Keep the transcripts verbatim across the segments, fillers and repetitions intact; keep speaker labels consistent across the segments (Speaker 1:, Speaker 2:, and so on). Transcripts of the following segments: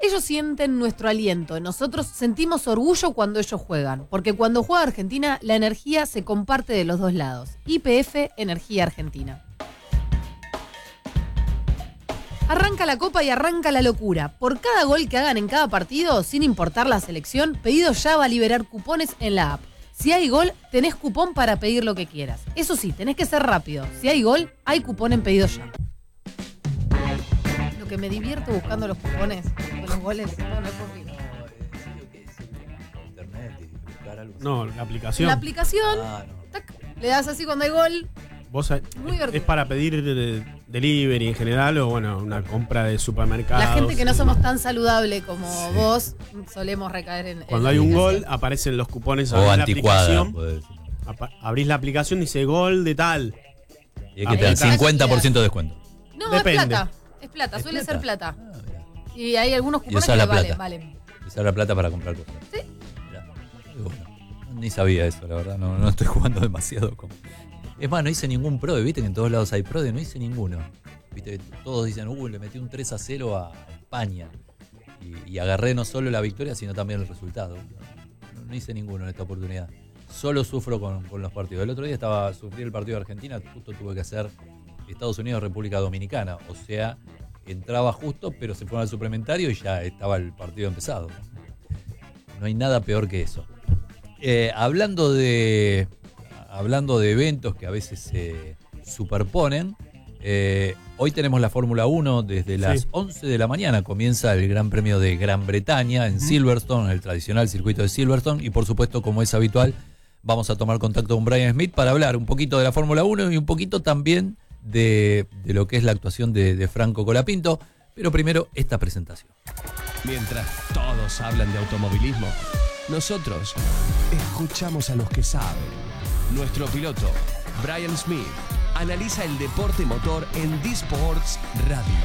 Speaker 1: Ellos sienten nuestro aliento. Nosotros sentimos orgullo cuando ellos juegan. Porque cuando juega Argentina, la energía se comparte de los dos lados. Y P F, Energía Argentina. Arranca la copa y arranca la locura. Por cada gol que hagan en cada partido, sin importar la selección, Pedido Ya va a liberar cupones en la app. Si hay gol, tenés cupón para pedir lo que quieras. Eso sí, tenés que ser rápido. Si hay gol, hay cupón en Pedido Ya. Lo que me divierto buscando los cupones de los goles, no, no es posible.
Speaker 2: No, la aplicación.
Speaker 1: La aplicación,
Speaker 3: Ah, no.
Speaker 1: tac, le das así cuando hay gol.
Speaker 2: ¿Vos es,
Speaker 1: Muy divertido.
Speaker 2: es para pedir de- delivery en general o bueno, una compra de supermercado?
Speaker 1: La gente que no somos tan saludable como sí. vos, solemos recaer en...
Speaker 2: Cuando
Speaker 1: en
Speaker 2: hay un
Speaker 1: aplicación.
Speaker 2: gol, aparecen los cupones.
Speaker 3: O
Speaker 2: abrís la
Speaker 3: anticuada.
Speaker 2: aplicación,
Speaker 3: Pues.
Speaker 2: apa- abrís la aplicación y dice gol de tal.
Speaker 3: Y es que te dan
Speaker 1: Ah,
Speaker 3: cincuenta por ciento de descuento.
Speaker 1: No,
Speaker 2: Depende.
Speaker 1: es plata. Es plata,
Speaker 3: ¿Es
Speaker 1: suele
Speaker 3: plata?
Speaker 1: ser plata.
Speaker 3: Ah, mirá.
Speaker 1: Y hay algunos
Speaker 3: Y
Speaker 1: cupones
Speaker 3: usás
Speaker 1: que
Speaker 3: la
Speaker 1: valen,
Speaker 3: plata.
Speaker 1: valen.
Speaker 3: Usar la plata para comprar cosas.
Speaker 1: Sí.
Speaker 3: Mirá. Y bueno, ni sabía eso, la verdad. No, no estoy jugando demasiado con... Es más, no hice ningún pro, viste que en todos lados hay pro, no hice ninguno. Viste, todos dicen, uh, le metí un tres a cero a España. Y, y agarré no solo la victoria, sino también el resultado. No, no hice ninguno en esta oportunidad. Solo sufro con, con los partidos. El otro día estaba sufrí el partido de Argentina, justo tuve que hacer Estados Unidos, República Dominicana. O sea, entraba justo, pero se fueron al suplementario y ya estaba el partido empezado. No hay nada peor que eso. Eh, hablando de... Hablando de eventos que a veces se superponen, eh, hoy tenemos la Fórmula uno desde las
Speaker 2: Sí.
Speaker 3: once de la mañana. Comienza el Gran Premio de Gran Bretaña en Silverstone, el tradicional circuito de Silverstone. Y por supuesto, como es habitual, vamos a tomar contacto con Brian Smith para hablar un poquito de la Fórmula uno y un poquito también de, de lo que es la actuación de, de Franco Colapinto. Pero primero, esta presentación.
Speaker 4: Mientras todos hablan de automovilismo, nosotros escuchamos a los que saben. Nuestro piloto, Brian Smith, analiza el deporte motor en D-Sports Radio.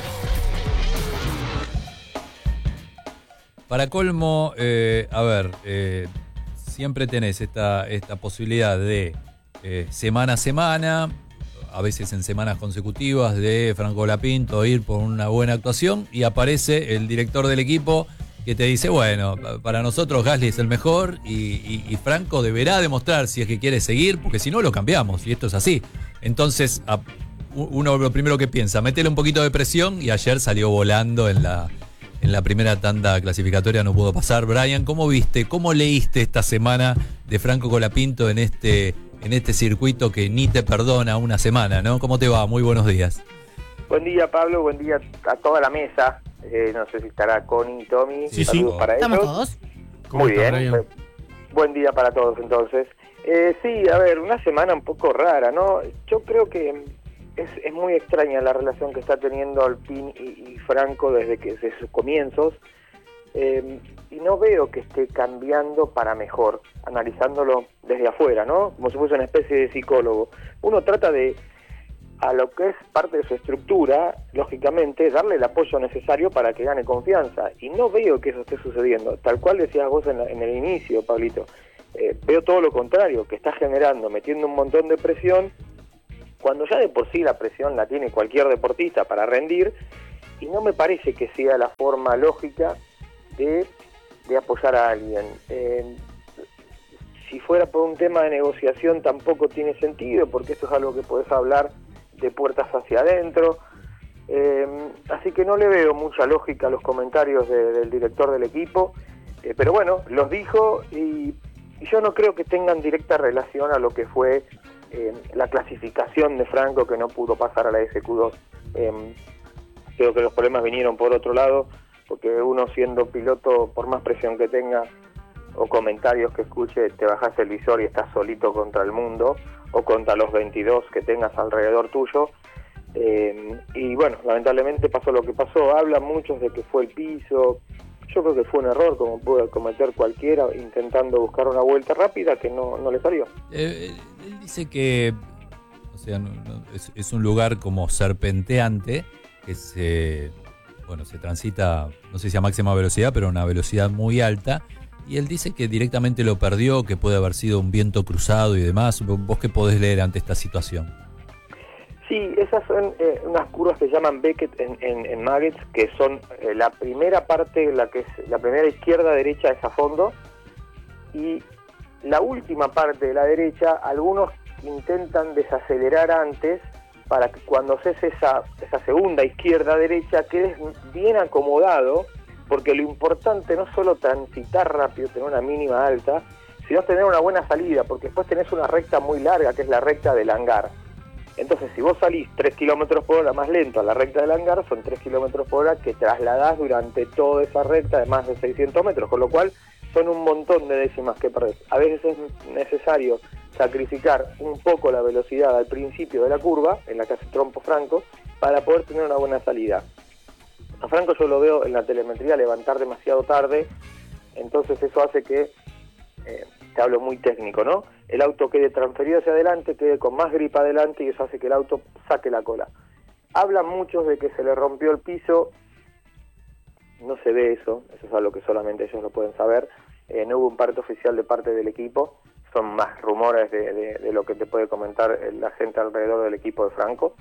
Speaker 3: Para colmo, eh, a ver, eh, siempre tenés esta, esta posibilidad de eh, semana a semana, a veces en semanas consecutivas, de Franco Colapinto ir por una buena actuación y aparece el director del equipo que te dice, bueno, para nosotros Gasly es el mejor y, y, y Franco deberá demostrar si es que quiere seguir, porque si no lo cambiamos, y esto es así. Entonces, a, uno lo primero que piensa, métele un poquito de presión, y ayer salió volando en la, en la primera tanda clasificatoria, no pudo pasar. Brian, ¿cómo viste, cómo leíste esta semana de Franco Colapinto en este, en este circuito que ni te perdona una semana, ¿no? ¿Cómo te va? Muy buenos días.
Speaker 5: Buen día, Pablo, buen día a toda la mesa. Eh, no sé si estará Connie y Tommy.
Speaker 2: Sí,
Speaker 5: Saludos
Speaker 2: sí.
Speaker 5: para
Speaker 1: ¿Estamos
Speaker 5: ellos.
Speaker 1: todos?
Speaker 2: ¿Cómo
Speaker 5: Muy
Speaker 2: estás,
Speaker 5: bien.
Speaker 2: Brian?
Speaker 5: Buen día para todos, entonces. Eh, sí, a ver, una semana un poco rara, ¿no? Yo creo que es, es muy extraña la relación que está teniendo Alpine y, y Franco desde que desde sus comienzos. Eh, y no veo que esté cambiando para mejor, analizándolo desde afuera, ¿no? Como si fuese una especie de psicólogo. Uno trata de, a lo que es parte de su estructura, lógicamente, darle el apoyo necesario para que gane confianza. Y no veo que eso esté sucediendo. Tal cual decías vos en, la, en el inicio, Pablito. Eh, veo todo lo contrario, que está generando, metiendo un montón de presión, cuando ya de por sí la presión la tiene cualquier deportista para rendir, y no me parece que sea la forma lógica de, de apoyar a alguien. Eh, si fuera por un tema de negociación tampoco tiene sentido, porque esto es algo que podés hablar de puertas hacia adentro, eh, así que no le veo mucha lógica a los comentarios de, del director del equipo, eh, pero bueno, los dijo y, y yo no creo que tengan directa relación a lo que fue eh, la clasificación de Franco, que no pudo pasar a la S Q dos. Eh, creo que los problemas vinieron por otro lado, porque uno siendo piloto, por más presión que tenga o comentarios que escuche, te bajas el visor y estás solito contra el mundo, o contra los veintidós que tengas alrededor tuyo, eh, y bueno, lamentablemente pasó lo que pasó. Hablan muchos de que fue el piso. Yo creo que fue un error, como puede cometer cualquiera, intentando buscar una vuelta rápida que no, no le salió.
Speaker 3: Eh, él dice que, o sea, no, no, es, es un lugar como serpenteante que se, bueno, se transita, no sé si a máxima velocidad, pero a una velocidad muy alta. Y él dice que directamente lo perdió, que puede haber sido un viento cruzado y demás. ¿Vos qué podés leer ante esta situación?
Speaker 5: Sí, esas son eh, unas curvas que se llaman Beckett en, en, en Muggets, que son eh, la primera parte, la que es la primera izquierda-derecha es a fondo, y la última parte de la derecha, algunos intentan desacelerar antes para que cuando haces esa, esa segunda izquierda-derecha quedes bien acomodado, porque lo importante no es solo transitar rápido, tener una mínima alta, sino tener una buena salida, porque después tenés una recta muy larga, que es la recta del hangar. Entonces, si vos salís tres kilómetros por hora más lento a la recta del hangar, son tres kilómetros por hora que trasladás durante toda esa recta de más de seiscientos metros, con lo cual son un montón de décimas que perdés. A veces es necesario sacrificar un poco la velocidad al principio de la curva, en la que hace trompo Franco, para poder tener una buena salida. A Franco yo lo veo en la telemetría levantar demasiado tarde, entonces eso hace que, eh, te hablo muy técnico, ¿no? El auto quede transferido hacia adelante, quede con más gripa adelante y eso hace que el auto saque la cola. Hablan muchos de que se le rompió el piso, no se ve eso, eso es algo que solamente ellos lo pueden saber. Eh, no hubo un parte oficial de parte del equipo, son más rumores de, de, de lo que te puede comentar la gente alrededor del equipo de Franco.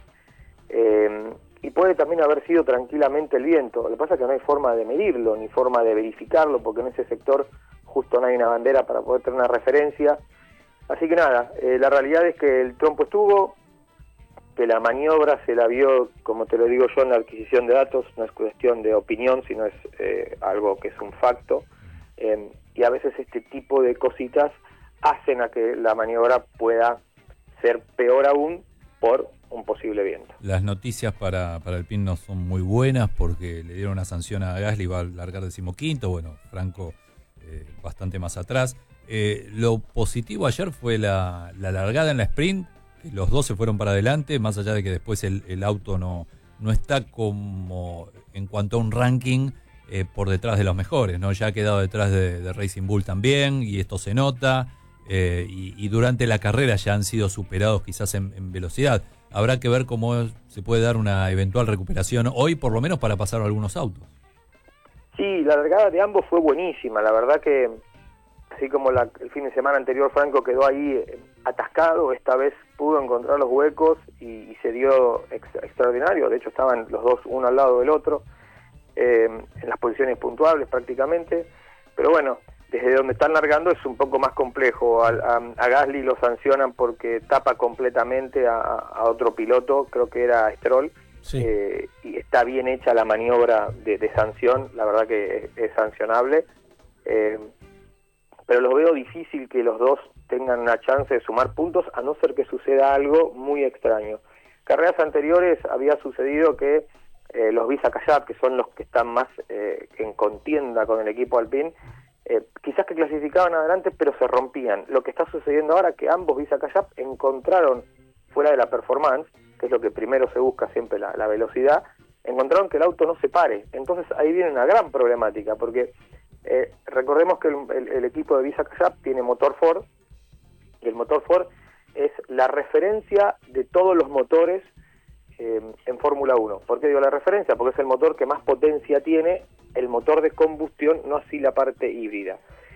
Speaker 5: Eh, y puede también haber sido tranquilamente el viento. Lo que pasa es que no hay forma de medirlo, ni forma de verificarlo, porque en ese sector justo no hay una bandera para poder tener una referencia. Así que nada, eh, la realidad es que el trompo estuvo, que la maniobra se la vio, como te lo digo yo, en la adquisición de datos, no es cuestión de opinión, sino es eh, algo que es un facto, eh, y a veces este tipo de cositas hacen a que la maniobra pueda ser peor aún por un posible viento.
Speaker 3: Las noticias para, para el P I N no son muy buenas porque le dieron una sanción a Gasly, va a largar decimoquinto, bueno, Franco eh, bastante más atrás. Eh, lo positivo ayer fue la, la largada en la sprint, que los dos se fueron para adelante, más allá de que después el, el auto no, no está como en cuanto a un ranking eh, por detrás de los mejores, ¿no? Ya ha quedado detrás de, de Racing Bull también, y esto se nota, eh, y, y durante la carrera ya han sido superados quizás en, en velocidad. Habrá que ver cómo se puede dar una eventual recuperación hoy, por lo menos para pasar a algunos autos.
Speaker 5: Sí, la largada de ambos fue buenísima, la verdad que así como la, el fin de semana anterior Franco quedó ahí eh, atascado, esta vez pudo encontrar los huecos y, y se dio ex, extraordinario. De hecho estaban los dos uno al lado del otro, eh, en las posiciones puntuables prácticamente, pero bueno, desde donde están largando es un poco más complejo. A, a, a Gasly lo sancionan porque tapa completamente a, a otro piloto, creo que era Stroll, sí. eh, y está bien hecha la maniobra de, de sanción, la verdad que es, es sancionable, eh, pero los veo difícil que los dos tengan una chance de sumar puntos, a no ser que suceda algo muy extraño. Carreras anteriores había sucedido que eh, los Visa Cayap, que son los que están más eh, en contienda con el equipo Alpine, eh, quizás que clasificaban adelante, pero se rompían. Lo que está sucediendo ahora es que ambos Visa Cayap encontraron, fuera de la performance, que es lo que primero se busca siempre, la, la velocidad, encontraron que el auto no se pare. Entonces ahí viene una gran problemática, porque Eh, recordemos que el, el, el equipo de Visa Cayap tiene motor Ford, y el motor Ford es la referencia de todos los motores eh, en Fórmula uno. ¿Por qué digo la referencia? Porque es el motor que más potencia tiene, el motor de combustión, no así la parte híbrida.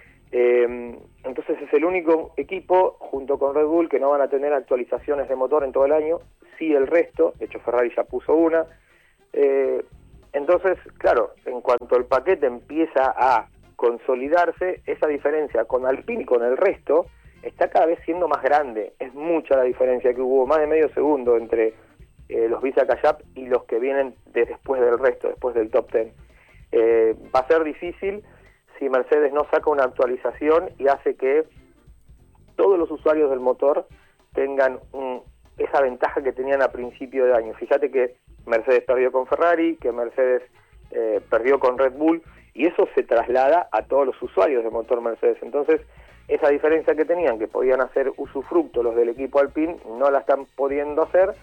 Speaker 5: Eh, entonces es el único equipo, junto con Red Bull, que no van a tener actualizaciones de motor en todo el año, sí el resto, de hecho Ferrari ya puso una. Eh, entonces, claro, en cuanto el paquete empieza a consolidarse, esa diferencia con Alpine y con el resto está cada vez siendo más grande. Es mucha la diferencia, que hubo más de medio segundo entre eh, los Visa Cayap y los que vienen de después del resto, después del top ten. Eh, va a ser difícil si Mercedes no saca una actualización y hace que todos los usuarios del motor tengan un, esa ventaja que tenían a principio de año. Fíjate que Mercedes perdió con Ferrari, que Mercedes eh, perdió con Red Bull, y eso se traslada a todos los usuarios de motor Mercedes. Entonces, esa diferencia que tenían, que podían hacer usufructo los del equipo Alpine, no la están pudiendo hacer,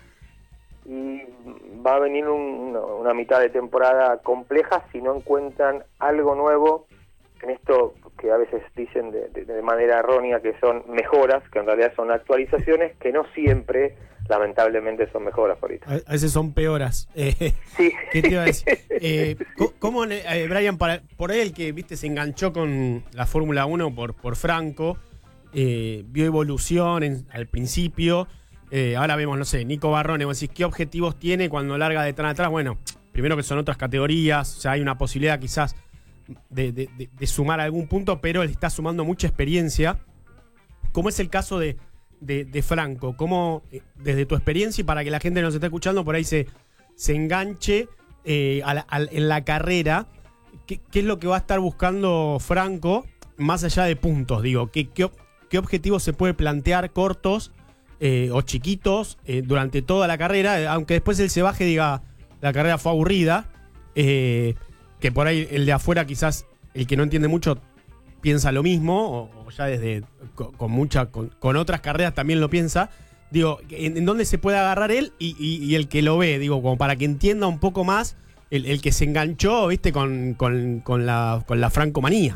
Speaker 5: y va a venir un, una mitad de temporada compleja si no encuentran algo nuevo en esto que a veces dicen de, de, de manera errónea que son mejoras, que en realidad son actualizaciones, que no siempre, lamentablemente, son mejoras ahorita.
Speaker 2: A veces son peoras. Eh,
Speaker 5: sí.
Speaker 2: ¿Qué te iba a decir? Eh, ¿Cómo, eh, Brian, para, por ahí el que viste se enganchó con la Fórmula uno por, por Franco, eh, vio evolución en, al principio, Eh, ahora vemos, no sé, Nico Barrone, vos decís, ¿qué objetivos tiene cuando larga de tan atrás? Bueno, primero que son otras categorías, o sea, hay una posibilidad quizás de, de, de, de sumar algún punto, pero él está sumando mucha experiencia. ¿Cómo es el caso de, de, de Franco? ¿Cómo, eh, desde tu experiencia y para que la gente nos esté escuchando, por ahí se, se enganche eh, a la, a, en la carrera, ¿qué, ¿qué es lo que va a estar buscando Franco, más allá de puntos? Digo, ¿qué, qué, qué objetivos se puede plantear cortos eh, o chiquitos eh, durante toda la carrera? Aunque después él se baje y diga, la carrera fue aburrida, eh, que por ahí el de afuera quizás, el que no entiende mucho, piensa lo mismo, o, o ya desde con, con mucha con, con otras carreras también lo piensa. Digo, ¿en, en dónde se puede agarrar él y, y, y el que lo ve? Digo, como para que entienda un poco más el, el que se enganchó, viste, con, con, con la con la francomanía.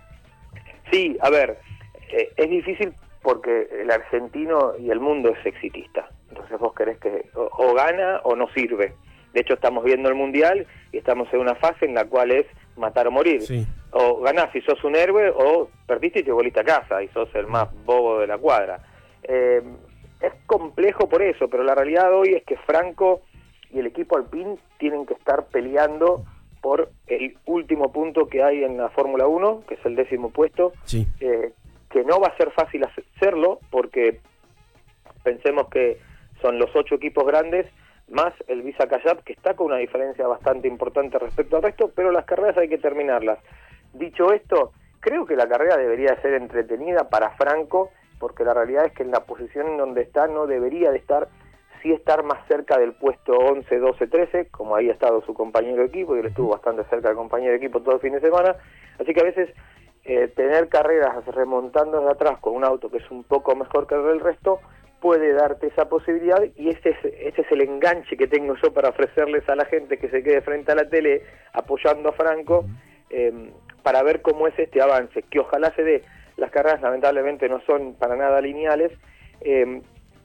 Speaker 5: Sí, a ver, eh, es difícil porque el argentino y el mundo es exitista. Entonces vos querés que o, o gana o no sirve. De hecho, estamos viendo el Mundial y estamos en una fase en la cual es matar o morir.
Speaker 2: Sí.
Speaker 5: O ganás si sos un héroe, o perdiste y te volviste a casa y sos el más bobo de la cuadra. Eh, es complejo por eso, pero la realidad hoy es que Franco y el equipo Alpine tienen que estar peleando por el último punto que hay en la Fórmula uno, que es el décimo puesto,
Speaker 2: Sí.
Speaker 5: eh, que no va a ser fácil hacerlo, porque pensemos que son los ocho equipos grandes, más el Visa Cayap, que está con una diferencia bastante importante respecto al resto, pero las carreras hay que terminarlas. Dicho esto, creo que la carrera debería ser entretenida para Franco, porque la realidad es que en la posición en donde está no debería de estar, sí estar más cerca del puesto once, doce, trece, como ahí ha estado su compañero de equipo, y él estuvo bastante cerca del compañero de equipo todo el fin de semana, así que a veces eh, tener carreras remontando de atrás con un auto que es un poco mejor que el del resto, puede darte esa posibilidad, y ese es, ese es el enganche que tengo yo para ofrecerles a la gente que se quede frente a la tele apoyando a Franco, eh, para ver cómo es este avance, que ojalá se dé. Las carreras lamentablemente no son para nada lineales, eh,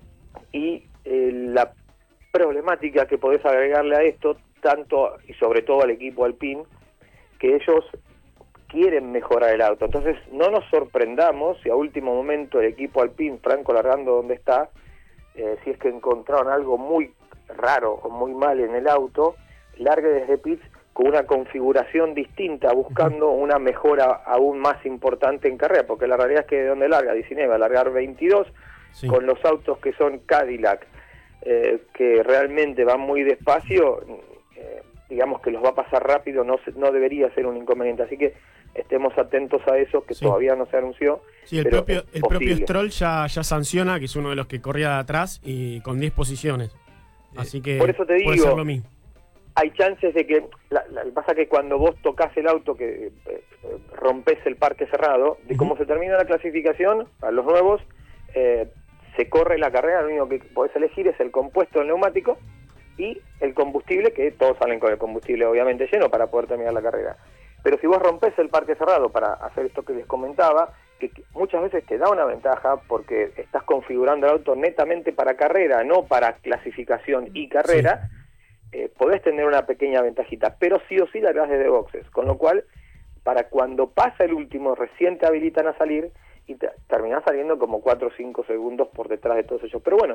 Speaker 5: y eh, la problemática que podés agregarle a esto, tanto y sobre todo al equipo Alpine, que ellos quieren mejorar el auto. Entonces no nos sorprendamos si a último momento el equipo Alpine, Franco largando donde está, eh, si es que encontraron algo muy raro o muy mal en el auto, largue desde pits con una configuración distinta, buscando una mejora aún más importante en carrera, porque la realidad es que de donde larga diecinueve va a largar veintidós, sí, con los autos que son Cadillac, eh, que realmente van muy despacio, eh, digamos que los va a pasar rápido, no, se, no debería ser un inconveniente, así que estemos atentos a eso, que sí, todavía no se anunció.
Speaker 2: Sí, el propio, el propio Stroll ya, ya sanciona, que es uno de los que corría de atrás, y con diez posiciones. Así que
Speaker 5: por eso te
Speaker 2: puede
Speaker 5: digo,
Speaker 2: ser lo mismo.
Speaker 5: Hay chances de que, la, la, pasa que cuando vos tocas el auto, que eh, rompes el parque cerrado, de cómo uh-huh. se termina la clasificación, a los nuevos, eh, se corre la carrera, lo único que podés elegir es el compuesto del neumático y el combustible, que todos salen con el combustible obviamente lleno para poder terminar la carrera. Pero si vos rompes el parque cerrado para hacer esto que les comentaba, que muchas veces te da una ventaja porque estás configurando el auto netamente para carrera, no para clasificación y carrera, sí. eh, podés tener una pequeña ventajita, pero sí o sí largás desde boxes, con lo cual, para cuando pasa el último, recién te habilitan a salir y te, terminás saliendo como cuatro o cinco segundos por detrás de todos ellos. Pero bueno,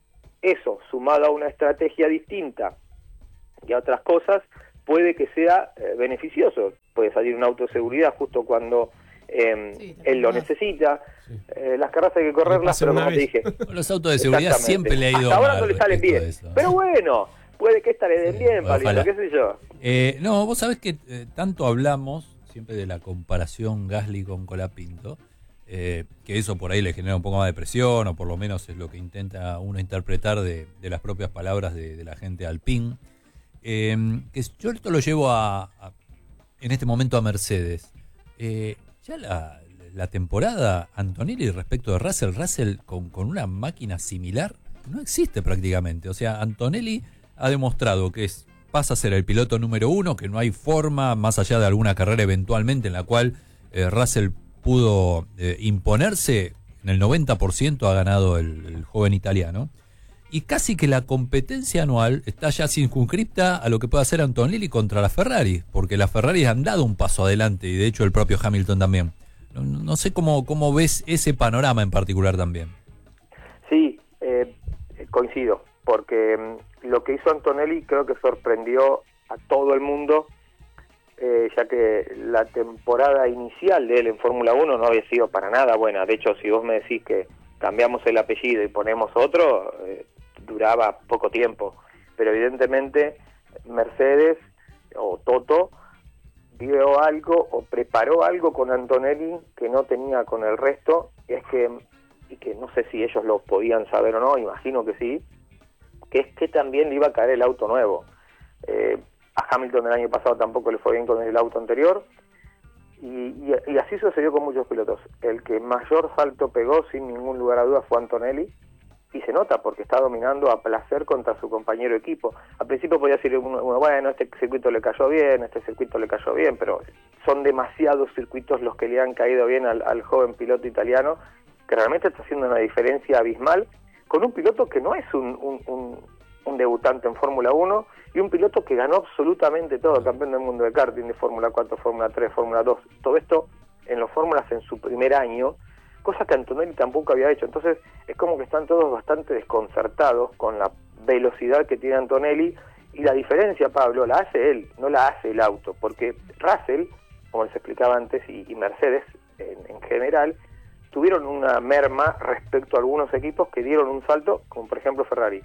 Speaker 5: eso, sumado a una estrategia distinta y a otras cosas, puede que sea eh, beneficioso. Puede salir un auto de seguridad justo cuando eh, sí, él lo necesita. Sí. Eh, las carreras hay que correrlas, pero como te dije...
Speaker 3: Los autos de seguridad siempre le ha ido
Speaker 5: hasta ahora
Speaker 3: mal
Speaker 5: no le salen bien.
Speaker 3: Eso.
Speaker 5: Pero bueno, puede que esta le den
Speaker 3: sí,
Speaker 5: bien, Palito, qué sé yo.
Speaker 3: Eh, no, vos sabés que eh, tanto hablamos siempre de la comparación Gasly con Colapinto, eh, que eso por ahí le genera un poco más de presión, o por lo menos es lo que intenta uno interpretar de, de las propias palabras de, de la gente Alpine. Eh, que yo esto lo llevo a, a en este momento a Mercedes. Eh, ya la, la temporada Antonelli respecto de Russell, Russell con, con una máquina similar no existe prácticamente. O sea, Antonelli ha demostrado que es, pasa a ser el piloto número uno, que no hay forma, más allá de alguna carrera eventualmente en la cual eh, Russell pudo eh, imponerse, en el noventa por ciento ha ganado el, el joven italiano. Y casi que la competencia anual está ya circunscripta a lo que puede hacer Antonelli contra la Ferrari, porque las Ferrari han dado un paso adelante, y de hecho el propio Hamilton también. No, no sé cómo, cómo ves ese panorama en particular también.
Speaker 5: Sí, eh, coincido, porque mm, lo que hizo Antonelli creo que sorprendió a todo el mundo, eh, ya que la temporada inicial de él en Fórmula uno no había sido para nada buena. De hecho, si vos me decís que cambiamos el apellido y ponemos otro, eh, duraba poco tiempo. Pero evidentemente Mercedes o Toto vio algo o preparó algo con Antonelli que no tenía con el resto, y es que, y que no sé si ellos lo podían saber o no, imagino que sí, que es que también le iba a caer el auto nuevo. Eh, a Hamilton el año pasado tampoco le fue bien con el auto anterior, y, y, y así sucedió con muchos pilotos. El que mayor salto pegó, sin ningún lugar a dudas, fue Antonelli, y se nota porque está dominando a placer contra su compañero de equipo. Al principio podía decir uno, uno, bueno, este circuito le cayó bien, este circuito le cayó bien, pero son demasiados circuitos los que le han caído bien al, al joven piloto italiano, que realmente está haciendo una diferencia abismal, con un piloto que no es un, un, un, un debutante en Fórmula uno, y un piloto que ganó absolutamente todo, campeón del mundo de karting, de Fórmula cuatro, Fórmula tres, Fórmula dos, todo esto en los Fórmulas en su primer año, cosa que Antonelli tampoco había hecho. Entonces es como que están todos bastante desconcertados con la velocidad que tiene Antonelli, y la diferencia, Pablo, la hace él, no la hace el auto, porque Russell, como les explicaba antes, y, y Mercedes en, en general, tuvieron una merma respecto a algunos equipos que dieron un salto, como por ejemplo Ferrari.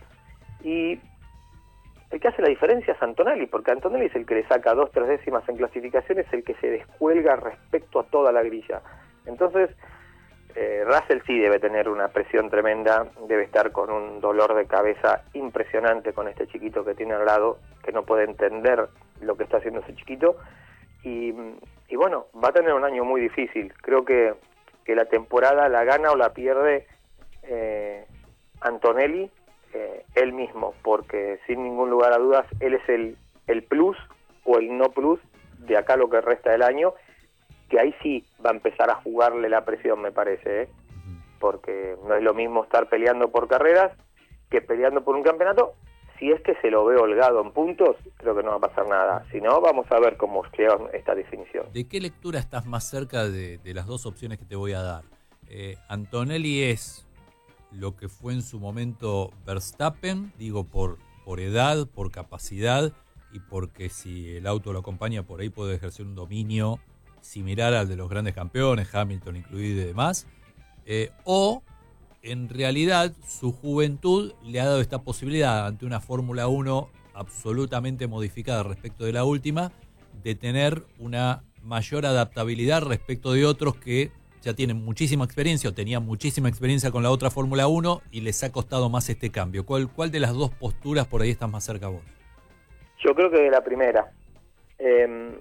Speaker 5: Y el que hace la diferencia es Antonelli, porque Antonelli es el que le saca dos, tres décimas en clasificaciones, el que se descuelga respecto a toda la grilla. Entonces, eh, Russell sí debe tener una presión tremenda, debe estar con un dolor de cabeza impresionante con este chiquito que tiene al lado, que no puede entender lo que está haciendo ese chiquito, y, y bueno, va a tener un año muy difícil. Creo que, que la temporada la gana o la pierde eh, Antonelli, eh, él mismo, porque sin ningún lugar a dudas él es el, el plus o el no plus de acá lo que resta del año, que ahí sí va a empezar a jugarle la presión, me parece, ¿eh? Porque no es lo mismo estar peleando por carreras que peleando por un campeonato. Si es que se lo ve holgado en puntos, creo que no va a pasar nada. Si no, vamos a ver cómo llega esta definición.
Speaker 3: ¿De qué lectura estás más cerca de, de las dos opciones que te voy a dar? Eh, Antonelli es lo que fue en su momento Verstappen, digo por, por edad, por capacidad, y porque si el auto lo acompaña por ahí puede ejercer un dominio similar al de los grandes campeones, Hamilton incluido y demás, eh, o en realidad su juventud le ha dado esta posibilidad ante una Fórmula uno absolutamente modificada respecto de la última, de tener una mayor adaptabilidad respecto de otros que ya tienen muchísima experiencia o tenían muchísima experiencia con la otra Fórmula uno y les ha costado más este cambio. ¿Cuál, cuál de las dos posturas por ahí estás más cerca vos?
Speaker 5: Yo creo que de la primera. Eh,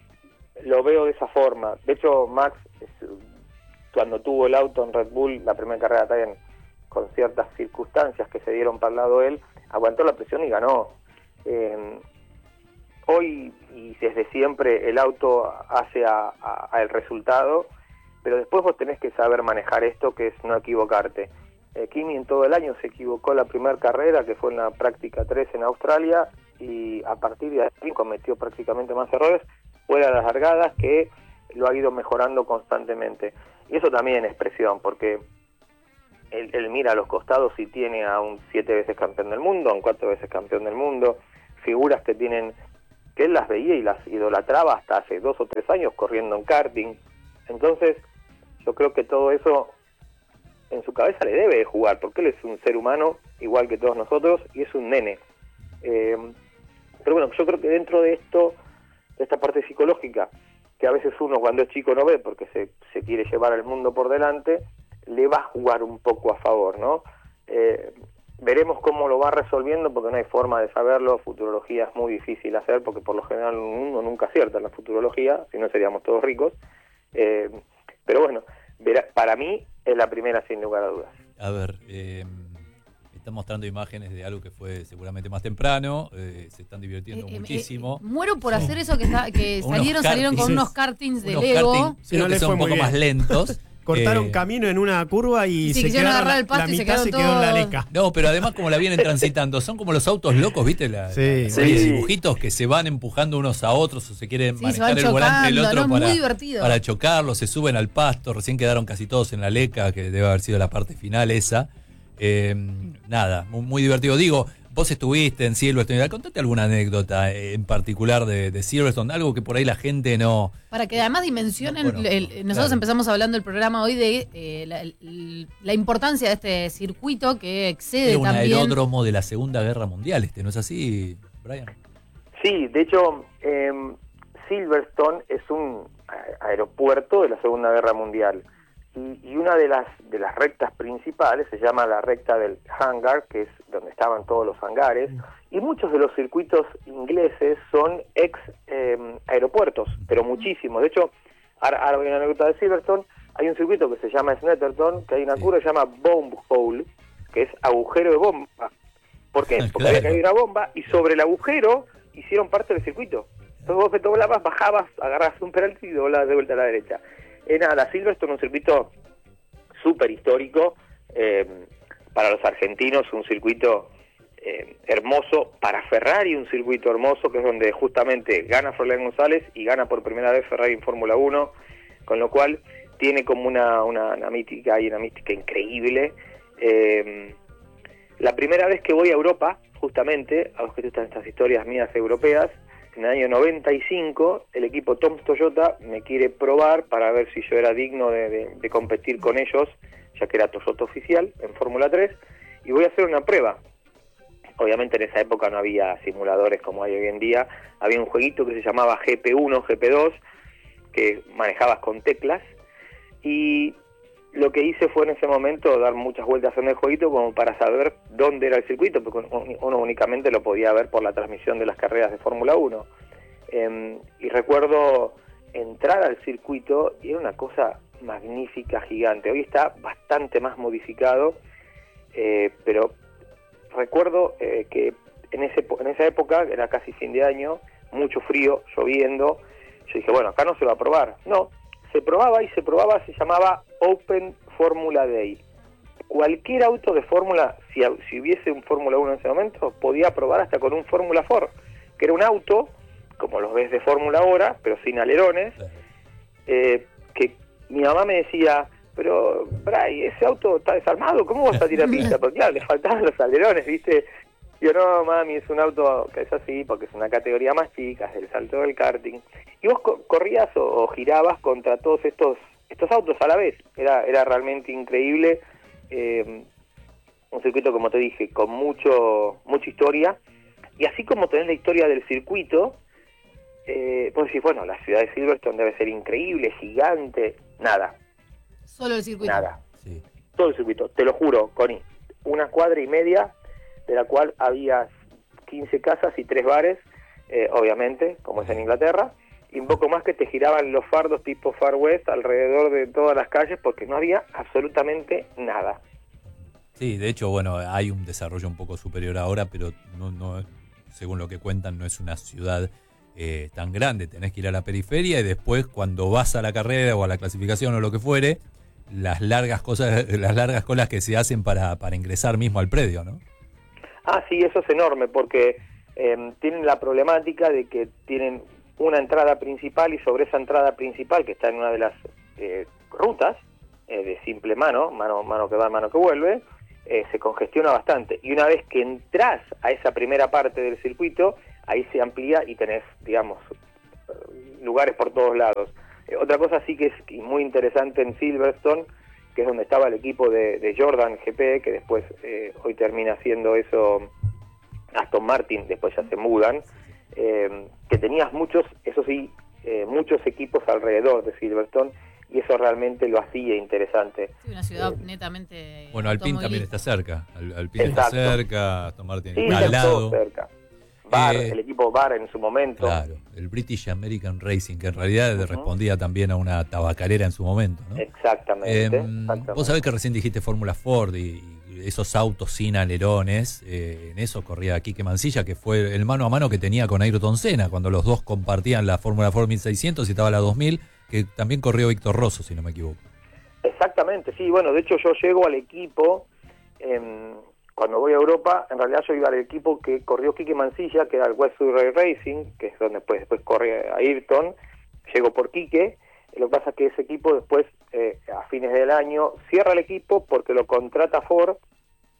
Speaker 5: lo veo de esa forma. De hecho, Max, cuando tuvo el auto en Red Bull, la primera carrera también, con ciertas circunstancias que se dieron para el lado de él, aguantó la presión y ganó. Eh, hoy y desde siempre el auto hace a, a, a el resultado, pero después vos tenés que saber manejar esto, que es no equivocarte. Eh, Kimi en todo el año se equivocó la primera carrera, que fue en la práctica tres en Australia, y a partir de ahí cometió prácticamente más errores, fuera de las largadas, que lo ha ido mejorando constantemente. Y eso también es presión, porque él, él mira a los costados y tiene a un siete veces campeón del mundo, a un cuatro veces campeón del mundo, figuras que tienen, que él las veía y las idolatraba hasta hace dos o tres años corriendo en karting. Entonces, yo creo que todo eso en su cabeza le debe de jugar, porque él es un ser humano igual que todos nosotros y es un nene. Eh, pero bueno, yo creo que dentro de esto, de esta parte psicológica, que a veces uno cuando es chico no ve porque se, se quiere llevar al mundo por delante, le va a jugar un poco a favor, ¿no? Eh, veremos cómo lo va resolviendo, porque no hay forma de saberlo. Futurología es muy difícil hacer, porque por lo general uno nunca acierta en la futurología, si no seríamos todos ricos. Eh, pero bueno, verá, para mí es la primera sin lugar a dudas.
Speaker 3: A ver, eh, están mostrando imágenes de algo que fue seguramente más temprano, eh, se están divirtiendo
Speaker 1: Eh, eh,
Speaker 3: muchísimo.
Speaker 1: eh, muero por hacer eso que, está, que
Speaker 3: Unos
Speaker 1: salieron, salieron con
Speaker 3: kartings.
Speaker 1: unos kartings de
Speaker 3: Unos
Speaker 1: Lego.
Speaker 3: karting, creo
Speaker 2: no
Speaker 3: que
Speaker 2: les
Speaker 3: son
Speaker 2: fue
Speaker 3: un
Speaker 2: muy
Speaker 3: poco
Speaker 2: bien.
Speaker 3: más lentos.
Speaker 2: Cortaron
Speaker 3: Eh,
Speaker 2: camino en una curva y
Speaker 1: Sí,
Speaker 2: se
Speaker 1: quisieron
Speaker 2: quedaron,
Speaker 1: agarrar
Speaker 2: la,
Speaker 1: el pasto
Speaker 2: la
Speaker 1: y se
Speaker 2: mitad
Speaker 1: quedaron
Speaker 2: se quedó en la
Speaker 1: todos-
Speaker 2: leca.
Speaker 3: No, pero además como la vienen transitando, son como los autos locos, ¿viste? La,
Speaker 2: Sí.
Speaker 3: la serie de
Speaker 5: Sí.
Speaker 3: dibujitos que se van empujando unos a otros o se quieren
Speaker 1: Sí, se
Speaker 3: manejar
Speaker 1: van
Speaker 3: el volante del
Speaker 1: chocando,
Speaker 3: otro
Speaker 1: ¿no? Muy
Speaker 3: para,
Speaker 1: divertido.
Speaker 3: para chocarlo, se suben al pasto, recién quedaron casi todos en la leca, que debe haber sido la parte final esa. Eh, nada, muy, muy divertido. Digo, vos estuviste en Silverstone, contate alguna anécdota en particular de, de Silverstone, algo que por ahí la gente no...
Speaker 1: Para que además dimensionen,
Speaker 3: Bueno,
Speaker 1: el- el- nosotros
Speaker 3: claro.
Speaker 1: empezamos hablando el programa hoy de eh, la, el- la importancia de este circuito que excede
Speaker 3: Era un
Speaker 1: también...
Speaker 3: aeródromo de la Segunda Guerra Mundial, este, ¿no es así, Brian?
Speaker 5: Sí, de hecho, eh, Silverstone es un a- aeropuerto de la Segunda Guerra Mundial y, y una de las de las rectas principales se llama la recta del hangar, que es donde estaban todos los hangares, y muchos de los circuitos ingleses son ex eh, aeropuertos, pero muchísimos. De hecho, ahora, ahora voy a una anécdota de Silverstone, hay un circuito que se llama Snetterton, que hay una
Speaker 3: Sí.
Speaker 5: curva que se llama Bomb Hole, que es agujero de bomba. ¿Por qué? Porque
Speaker 3: Claro.
Speaker 5: había caído una bomba y sobre el agujero hicieron parte del circuito. Entonces vos te doblabas, bajabas, agarrabas un penalti y doblabas de vuelta a la derecha. Eh, nada, la Silverstone es un circuito súper histórico, eh, para los argentinos un circuito eh, hermoso, para Ferrari un circuito hermoso, que es donde justamente gana Froilán González y gana por primera vez Ferrari en Fórmula uno, con lo cual tiene como una, una, una mística y una mística increíble. Eh, la primera vez que voy a Europa, justamente, a los que gustan estas historias mías europeas, en el año noventa y cinco, el equipo Tom's Toyota me quiere probar para ver si yo era digno de, de, de competir con ellos, ya que era Toyota oficial en Fórmula tres, y voy a hacer una prueba. Obviamente en esa época no había simuladores como hay hoy en día, había un jueguito que se llamaba G P uno, G P dos, que manejabas con teclas, y lo que hice fue en ese momento dar muchas vueltas en el jueguito como para saber dónde era el circuito, porque uno únicamente lo podía ver por la transmisión de las carreras de Fórmula uno. Eh, y recuerdo entrar al circuito y era una cosa magnífica, gigante. Hoy está bastante más modificado, eh, pero recuerdo eh, que en, ese, en esa época, era casi fin de año, mucho frío, lloviendo. Yo dije, bueno, acá no se va a probar. No, se probaba y se probaba, se llamaba Open Formula Day. Cualquier auto de Fórmula, si, si hubiese un Fórmula uno en ese momento, podía probar hasta con un Fórmula Ford, que era un auto, como los ves de Fórmula ahora, pero sin alerones, eh, que mi mamá me decía, pero, Bray, ese auto está desarmado, ¿cómo vas a tirar pista? Porque claro, le faltaban los alerones, ¿viste? Yo, no, mami, es un auto que es así, porque es una categoría más chica, es el salto del karting. Y vos co corrías o, o girabas contra todos estos estos autos a la vez. Era era realmente increíble. Eh, un circuito, como te dije, con mucho mucha historia. Y así como tenés la historia del circuito, eh, vos decís, bueno, la ciudad de Silverstone debe ser increíble, gigante. Nada,
Speaker 1: Solo el circuito.
Speaker 5: nada.
Speaker 3: Sí.
Speaker 5: Todo el circuito, te lo juro, Connie. Una cuadra y media, de la cual había quince casas y tres bares, eh, obviamente, como es en Inglaterra, y un poco más que te giraban los fardos tipo Far West alrededor de todas las calles, porque no había absolutamente nada.
Speaker 3: Sí, de hecho, bueno, hay un desarrollo un poco superior ahora, pero no, no, según lo que cuentan, no es una ciudad eh, tan grande. Tenés que ir a la periferia y después, cuando vas a la carrera o a la clasificación o lo que fuere, las largas cosas, las largas colas que se hacen para, para ingresar mismo al predio, ¿no?
Speaker 5: Ah, sí, eso es enorme, porque eh, tienen la problemática de que tienen una entrada principal y sobre esa entrada principal, que está en una de las eh, rutas eh, de simple mano, mano mano que va, mano que vuelve, eh, se congestiona bastante. Y una vez que entras a esa primera parte del circuito, ahí se amplía y tenés, digamos, lugares por todos lados. Eh, otra cosa sí que es muy interesante en Silverstone, que es donde estaba el equipo de, de Jordan G P, que después eh, hoy termina siendo eso Aston Martin, después ya se mudan, eh, que tenías muchos, eso sí, eh, muchos equipos alrededor de Silverstone, y eso realmente lo hacía interesante.
Speaker 1: Sí, una ciudad
Speaker 5: Eh,
Speaker 1: netamente
Speaker 3: Bueno, Alpine también
Speaker 1: automovilista.
Speaker 3: está cerca. Al- Alpine está
Speaker 5: Exacto.
Speaker 3: cerca, Aston Martin
Speaker 5: Sí,
Speaker 3: está al
Speaker 5: están todos
Speaker 3: lado.
Speaker 5: cerca. Bar,
Speaker 3: Eh,
Speaker 5: el equipo Bar en su momento.
Speaker 3: Claro, el British American Racing, que en realidad
Speaker 5: Ujú.
Speaker 3: respondía también a una tabacalera en su momento, ¿no?
Speaker 5: Exactamente,
Speaker 3: Eh,
Speaker 5: exactamente.
Speaker 3: Vos sabés que recién dijiste Fórmula Ford y, y esos autos sin alerones, eh, en eso corría Quique Mancilla, que fue el mano a mano que tenía con Ayrton Senna, cuando los dos compartían la Fórmula Ford mil seiscientos y estaba la dos mil, que también corrió Víctor Rosso, si no me equivoco.
Speaker 5: Exactamente, sí, bueno, de hecho yo llego al equipo, eh, cuando voy a Europa, en realidad yo iba al equipo que corrió Quique Mancilla, que era el West Surrey Racing, que es donde después, después corre Ayrton, llego por Quique, lo que pasa es que ese equipo después, eh, a fines del año, cierra el equipo porque lo contrata Ford,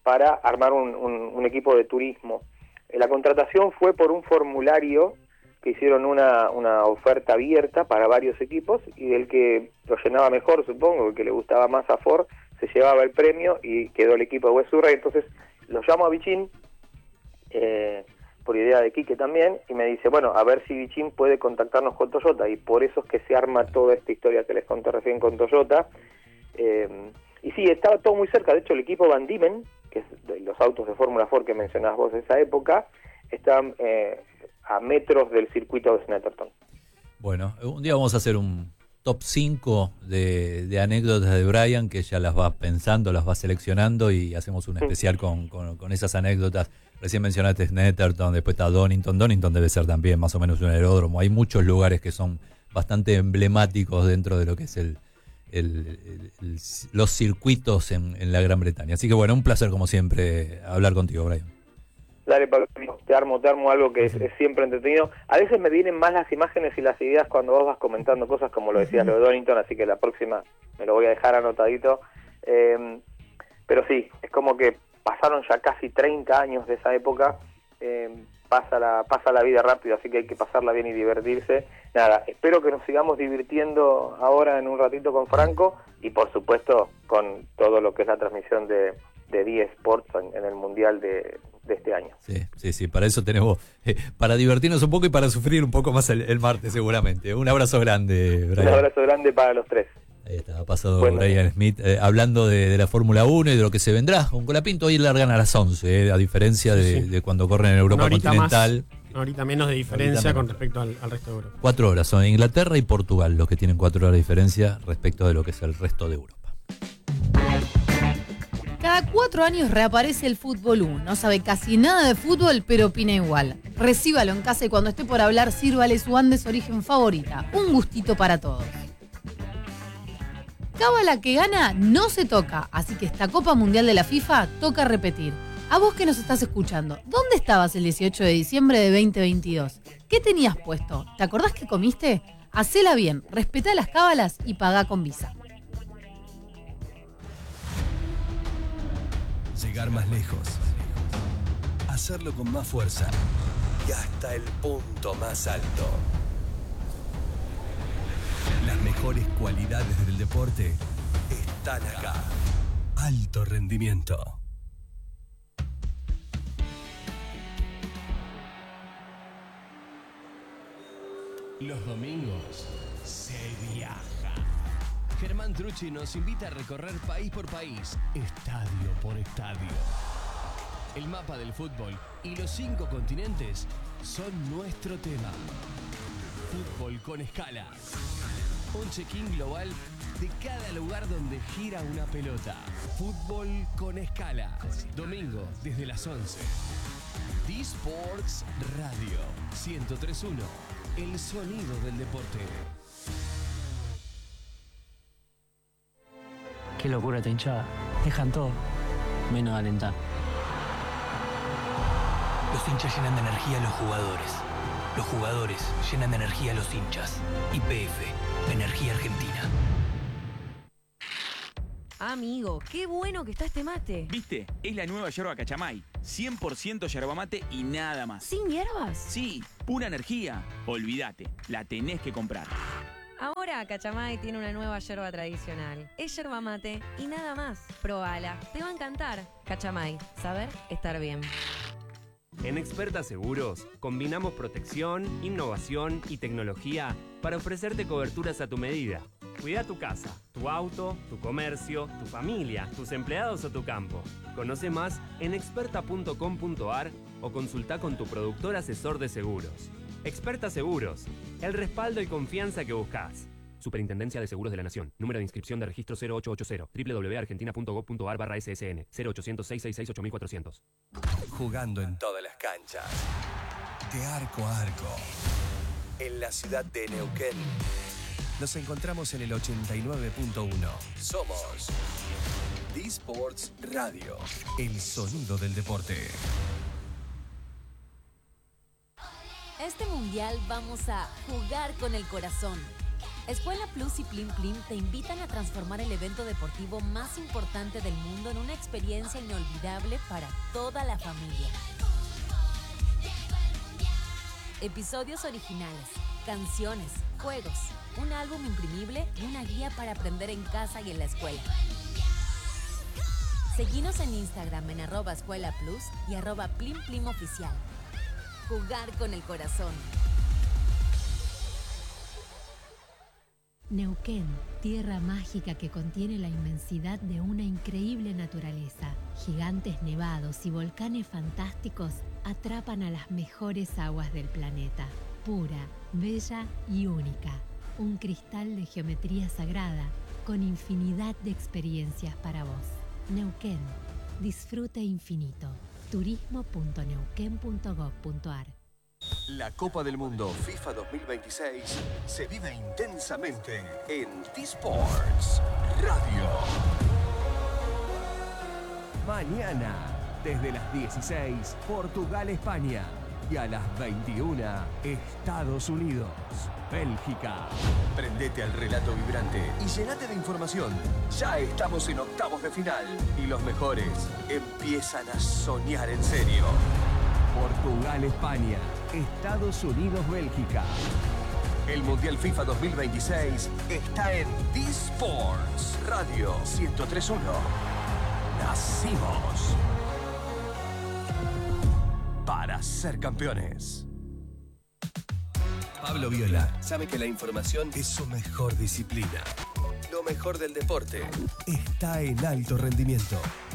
Speaker 5: para armar un, un, un equipo de turismo. Eh, la contratación fue por un formulario que hicieron una, una oferta abierta para varios equipos, y el que lo llenaba mejor, supongo, el que le gustaba más a Ford, se llevaba el premio y quedó el equipo de Wes Surrey. Entonces lo llamo a Bichín, eh, por idea de Quique también, y me dice, bueno, a ver si Bichín puede contactarnos con Toyota, y por eso es que se arma toda esta historia que les conté recién con Toyota. Eh, y sí, estaba todo muy cerca. De hecho, el equipo Van Diemen, que es de los autos de Fórmula Ford que mencionás vos de esa época, están eh, a metros del circuito de Snetterton.
Speaker 3: Bueno, un día vamos a hacer un top cinco de, de anécdotas de Brian, que ya las va pensando, las va seleccionando, y hacemos un especial con, con, con esas anécdotas. Recién mencionaste Snetterton, después está Donington. Donington debe ser también más o menos un aeródromo. Hay muchos lugares que son bastante emblemáticos dentro de lo que es el, el, el, el los circuitos en, en la Gran Bretaña. Así que bueno, un placer como siempre hablar contigo, Brian.
Speaker 5: Dale, Pablo, te armo, te armo algo que es, es siempre entretenido. A veces me vienen más las imágenes y las ideas cuando vos vas comentando cosas, como lo decías, lo de Donington, así que la próxima me lo voy a dejar anotadito. Eh, pero sí, es como que pasaron ya casi treinta años de esa época, eh, pasa la pasa la vida rápido, así que hay que pasarla bien y divertirse. Nada, espero que nos sigamos divirtiendo ahora en un ratito con Franco, y por supuesto con todo lo que es la transmisión de, de D Sports en, en el Mundial de, de este año.
Speaker 3: Sí, sí, sí, para eso tenemos, eh, para divertirnos un poco y para sufrir un poco más el, el martes seguramente. Un abrazo grande, Brian.
Speaker 5: Un abrazo grande para los tres.
Speaker 3: Ahí está, ha pasado
Speaker 5: Bueno,
Speaker 3: Brian Smith, eh, hablando de, de la Fórmula uno y de lo que se vendrá. Con Colapinto hoy largan a las once, eh, a diferencia de,
Speaker 2: Sí.
Speaker 3: de cuando corren en Europa
Speaker 2: Una horita
Speaker 3: continental.
Speaker 2: más, una horita menos de diferencia
Speaker 3: menos.
Speaker 2: con respecto al, al resto de Europa.
Speaker 3: Cuatro horas, son Inglaterra y Portugal los que tienen cuatro horas de diferencia respecto de lo que es el resto de Europa.
Speaker 1: Cada cuatro años reaparece el Fútbol uno. No sabe casi nada de fútbol, pero opina igual. Recíbalo en casa y cuando esté por hablar, sírvale su Andes Origen favorita. Un gustito para todos. Cábala que gana no se toca, así que esta Copa Mundial de la FIFA toca repetir. A vos que nos estás escuchando, ¿dónde estabas el dieciocho de diciembre de veinte veintidós? ¿Qué tenías puesto? ¿Te acordás que comiste? Hacela bien, respetá las cábalas y pagá con Visa.
Speaker 4: Llegar más lejos. Hacerlo con más fuerza. Y hasta el punto más alto. Las mejores cualidades del deporte están acá. Alto rendimiento. Los domingos se viaja. Germán Trucci nos invita a recorrer país por país, estadio por estadio. El mapa del fútbol y los cinco continentes son nuestro tema. Fútbol con escala. Un check-in global de cada lugar donde gira una pelota. Fútbol con escala. Domingo desde las once. D Sports Radio ciento tres punto uno. El sonido del deporte.
Speaker 6: Qué locura esta hinchada. Dejan todo, menos alentar.
Speaker 7: Los hinchas llenan de energía a los jugadores. Los jugadores llenan de energía a los hinchas. Y P F, Energía Argentina.
Speaker 8: Amigo, qué bueno que está este mate.
Speaker 9: ¿Viste? Es la nueva yerba Cachamay. cien por ciento yerba mate y nada más.
Speaker 8: ¿Sin hierbas?
Speaker 9: Sí, pura energía. Olvídate, la tenés que comprar.
Speaker 8: Ahora Cachamay tiene una nueva yerba tradicional. Es yerba mate y nada más. Probala, te va a encantar. Cachamay, saber estar bien.
Speaker 10: En Experta Seguros combinamos protección, innovación y tecnología para ofrecerte coberturas a tu medida. Cuida tu casa, tu auto, tu comercio, tu familia, tus empleados o tu campo. Conoce más en experta punto com punto a r o consulta con tu productor asesor de seguros. Experta Seguros, el respaldo y confianza que buscas. Superintendencia de Seguros de la Nación. Número de inscripción de registro cero ocho ocho cero. doble u doble u doble u punto argentina punto gob punto a r barra S S N. cero ochocientos, seiscientos sesenta y seis, ocho mil cuatrocientos.
Speaker 4: Jugando en todas las canchas. De arco a arco. En la ciudad de Neuquén. Nos encontramos en el ochenta y nueve punto uno. Somos D Sports Radio. El sonido del deporte.
Speaker 11: Este mundial vamos a jugar con el corazón. Escuela Plus y Plim Plim te invitan a transformar el evento deportivo más importante del mundo en una experiencia inolvidable para toda la familia. Episodios originales, canciones, juegos, un álbum imprimible y una guía para aprender en casa y en la escuela. Seguinos en Instagram en arroba Escuela Plus y arroba Plim Plim Oficial. Jugar con el corazón.
Speaker 12: Neuquén, tierra mágica que contiene la inmensidad de una increíble naturaleza. Gigantes nevados y volcanes fantásticos atrapan a las mejores aguas del planeta. Pura, bella y única. Un cristal de geometría sagrada con infinidad de experiencias para vos. Neuquén, disfrute infinito. turismo punto neuquén punto gob punto ar.
Speaker 13: La Copa del Mundo FIFA dos mil veintiséis se vive intensamente en T-Sports Radio.
Speaker 4: Mañana, desde las dieciséis, Portugal-España. Y a las veintiuna, Estados Unidos, Bélgica.
Speaker 13: Prendete al relato vibrante y llenate de información. Ya estamos en octavos de final y los mejores empiezan a soñar en serio.
Speaker 4: Portugal-España, Estados Unidos-Bélgica.
Speaker 13: El Mundial FIFA dos mil veintiséis está en T-Sports Radio ciento tres punto uno. Nacimos para ser campeones. Pablo Viola sabe que la información es su mejor disciplina. Lo mejor del deporte está en alto rendimiento.